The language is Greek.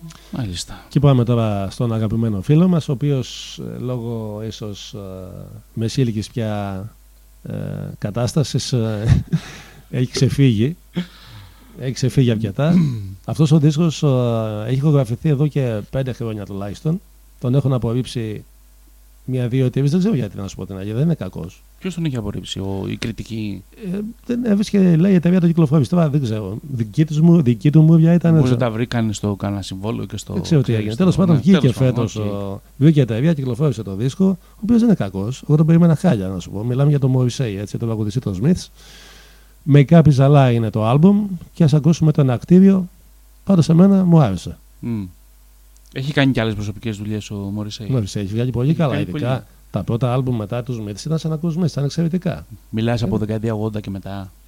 Μάλιστα. Και πάμε τώρα στον αγαπημένο φίλο μας, ο οποίος λόγω ίσως μεσήλικης πια κατάστασης έχει ξεφύγει. Έχει ξεφύγει αρκετά. Αυτός ο δίσκος έχει ηχογραφηθεί εδώ και 5 χρόνια τουλάχιστον. Τον έχουν απορρίψει 1-2 εταιρείες. Δεν ξέρω γιατί να σου πω την αλήθεια. Δεν είναι κακός. Ποιος τον έχει απορρίψει, η κριτική? Δεν έβρισκε, λέει, η εταιρεία το κυκλοφόρησε. Τώρα δεν ξέρω. Δική του μούβια ήταν. Μπορεί να τα βρήκαν στο κανένα συμβόλαιο και στο. Δεν ξέρω τι έγινε. Τέλος πάντων, βγήκε φέτος. Βγήκε η εταιρεία, κυκλοφόρησε το δίσκο, ο οποίος δεν είναι κακός. Εγώ τον περίμενα χάλια, να σου πω. Μιλάμε για τον Morrissey, έτσι, το τραγουδιστή των Smiths. Make Up Is A Lie είναι το άλμπουμ και ας ακούσουμε το ενακτήριο. Πάντως σε μένα μου άρεσε. Έχει κάνει και άλλες προσωπικές δουλειές ο Morrissey. Έχει βγάλει πολύ καλά. Ειδικά τα πρώτα άλμπουμ μετά τους Smiths ήταν σαν να ακούς Smiths, ήταν εξαιρετικά. Μιλάς από δεκαετία 80 και μετά.